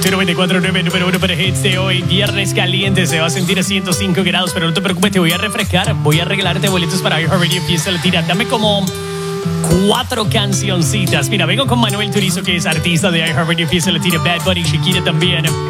Ulti 94.9, número 1 para hits de hoy. Viernes caliente, se va a sentir a 105 grados, pero no te preocupes, te voy a refrescar. Voy a regalarte boletos para iHeartRadio Fiesta Latina. Dame como 4 cancioncitas. Mira, vengo con Manuel Turizo, que es artista de iHeartRadio Fiesta Latina, Bad Bunny, Shakira también.